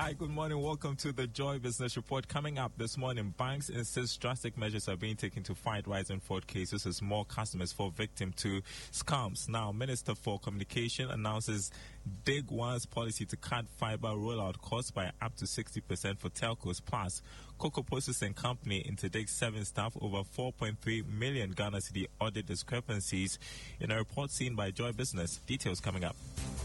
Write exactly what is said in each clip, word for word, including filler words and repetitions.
Hi, good morning. Welcome to the Joy Business Report. Coming up this morning, banks insist drastic measures are being taken to fight rising fraud cases as more customers fall victim to scams. Now, Minister for Communication announces Dig One's policy to cut fiber rollout costs by up to sixty percent for telcos. Plus, Cocoa Processing Company interdicts seven staff over four point three million Ghana cedi audit discrepancies in a report seen by Joy Business. Details coming up.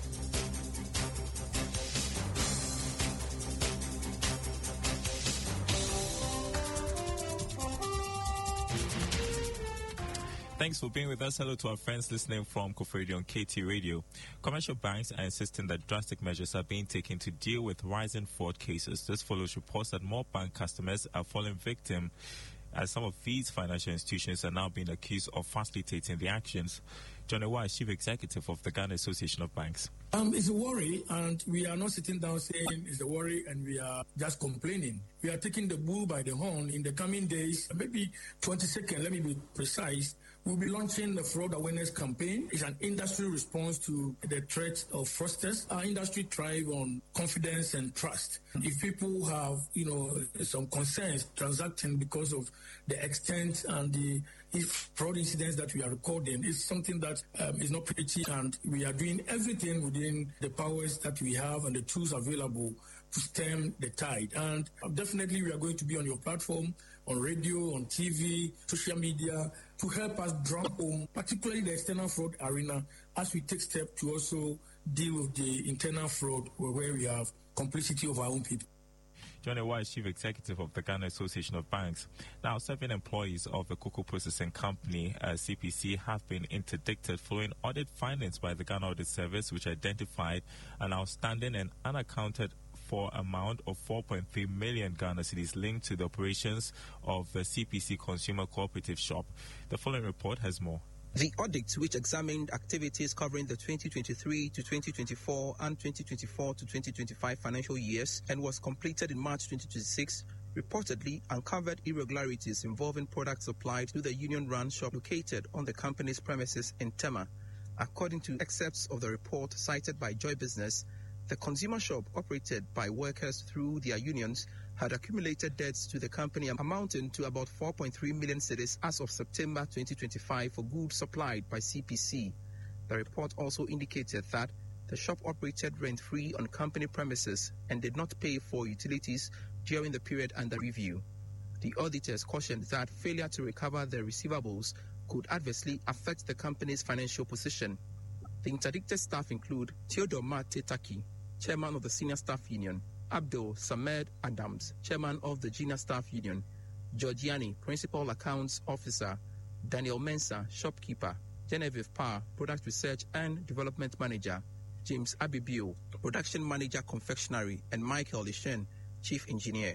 Thanks for being with us. Hello to our friends listening from Kofi Radio on K T Radio. Commercial banks are insisting that drastic measures are being taken to deal with rising fraud cases. This follows reports that more bank customers are falling victim as some of these financial institutions are now being accused of facilitating the actions. John Ewa is Chief Executive of the Ghana Association of Banks. Um, it's a worry, and we are not sitting down saying it's a worry and we are just complaining. We are taking the bull by the horn. In the coming days, maybe twenty-second, let me be precise, we'll be launching the fraud awareness campaign. It's an industry response to the threat of fraudsters. Our industry thrives on confidence and trust. If people have, you know, some concerns transacting because of the extent and the fraud incidents that we are recording, it's something that um, is not pretty, and we are doing everything within the powers that we have and the tools available to stem the tide. And definitely we are going to be on your platform, on radio, on T V, social media, to help us drum home, particularly the external fraud arena, as we take steps to also deal with the internal fraud where we have complicity of our own people. John Ewa is Chief Executive of the Ghana Association of Banks. Now, seven employees of the Cocoa Processing Company, uh, C P C, have been interdicted following audit findings by the Ghana Audit Service, which identified an outstanding and unaccounted for amount of four point three million Ghana cedis linked to the operations of the C P C Consumer Cooperative Shop. The following report has more. The audit, which examined activities covering the twenty twenty-three to twenty twenty-four and twenty twenty-four to twenty twenty-five financial years and was completed in March twenty twenty-six, reportedly uncovered irregularities involving products supplied to the union-run shop located on the company's premises in Tema. According to excerpts of the report cited by Joy Business, the consumer shop, operated by workers through their unions, had accumulated debts to the company amounting to about four point three million cedis as of September twenty twenty-five for goods supplied by C P C. The report also indicated that the shop operated rent-free on company premises and did not pay for utilities during the period under review. The auditors cautioned that failure to recover the receivables could adversely affect the company's financial position. The interdicted staff include Theodore Mate Taki, Chairman of the Senior Staff Union, Abdul Samed Adams, Chairman of the Junior Staff Union, Georgiani, Principal Accounts Officer, Daniel Mensah, Shopkeeper, Genevieve Parr, Product Research and Development Manager, James Abibio, Production Manager Confectionery, and Michael Lishen, Chief Engineer.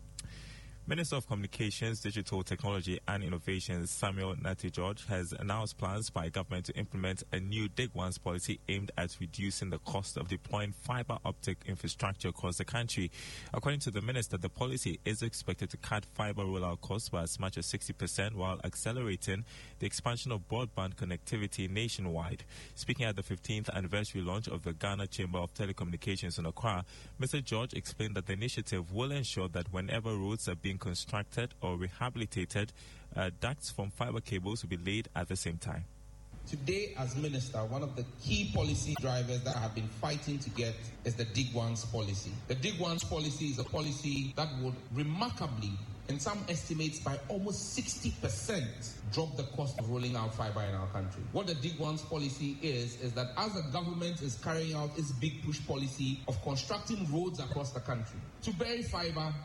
Minister of Communications, Digital Technology and Innovation Samuel Nati George has announced plans by government to implement a new Dig One's policy aimed at reducing the cost of deploying fiber optic infrastructure across the country. According to the minister, the policy is expected to cut fiber rollout costs by as much as sixty percent while accelerating the expansion of broadband connectivity nationwide. Speaking at the fifteenth anniversary launch of the Ghana Chamber of Telecommunications in Accra, Mister George explained that the initiative will ensure that whenever roads are being constructed or rehabilitated, uh, ducts from fiber cables will be laid at the same time. Today, as Minister, one of the key policy drivers that I have been fighting to get is the Dig One's policy. The Dig One's policy is a policy that would remarkably, in some estimates, by almost sixty percent, drop the cost of rolling out fiber in our country. What the Dig One's policy is, is that as the government is carrying out its big push policy of constructing roads across the country, to bury fiber